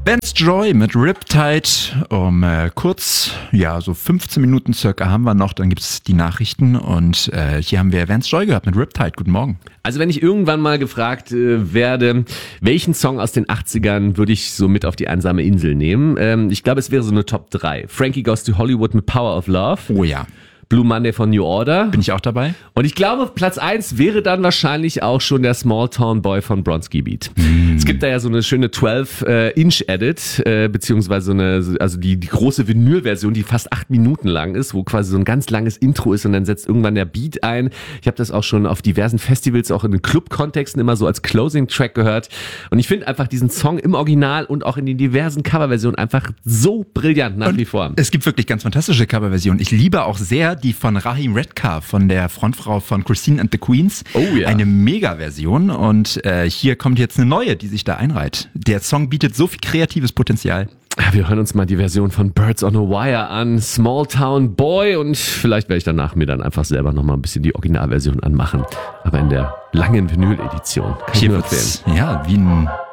Vance Joy mit Riptide. Kurz, so 15 Minuten circa haben wir noch, dann gibt's die Nachrichten und hier haben wir Vance Joy gehabt mit Riptide. Guten Morgen. Also wenn ich irgendwann mal gefragt werde, welchen Song aus den 80ern würde ich so mit auf die einsame Insel nehmen? Ich glaube, es wäre so eine Top 3. Frankie Goes to Hollywood mit Power of Love. Oh ja. Blue Monday von New Order. Bin ich auch dabei? Und ich glaube, Platz 1 wäre dann wahrscheinlich auch schon der Small Town Boy von Bronski Beat. Es gibt da ja so eine schöne 12-Inch-Edit, beziehungsweise die große Vinyl-Version, die fast 8 Minuten lang ist, wo quasi so ein ganz langes Intro ist und dann setzt irgendwann der Beat ein. Ich habe das auch schon auf diversen Festivals, auch in den Club-Kontexten immer so als Closing-Track gehört. Und ich finde einfach diesen Song im Original und auch in den diversen Coverversionen einfach so brillant nach wie vor. Es gibt wirklich ganz fantastische Coverversionen. Ich liebe auch sehr die von Raheem Redcar, von der Frontfrau von Christine and the Queens. Oh ja. Eine Mega-Version und hier kommt jetzt eine neue, die sich da einreiht. Der Song bietet so viel kreatives Potenzial. Wir hören uns mal die Version von Birds on a Wire an, Small Town Boy, und vielleicht werde ich danach mir dann einfach selber nochmal ein bisschen die Originalversion anmachen. Aber in der langen Vinyl-Edition. Hier wird's, wie ein